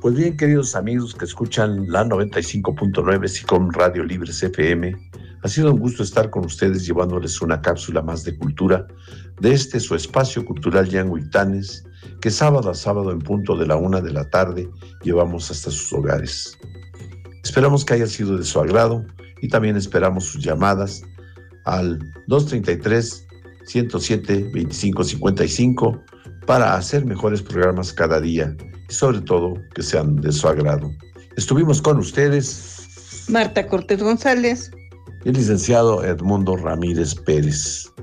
Pues bien, queridos amigos que escuchan la 95.9 SICOM Radio Libres FM, ha sido un gusto estar con ustedes llevándoles una cápsula más de cultura de su espacio cultural Yanguitanes, que sábado a sábado en punto de la 1:00 p.m. llevamos hasta sus hogares. Esperamos que haya sido de su agrado y también esperamos sus llamadas al 233-107-2555 para hacer mejores programas cada día y sobre todo que sean de su agrado. Estuvimos con ustedes Marta Cortés González y el licenciado Edmundo Ramírez Pérez.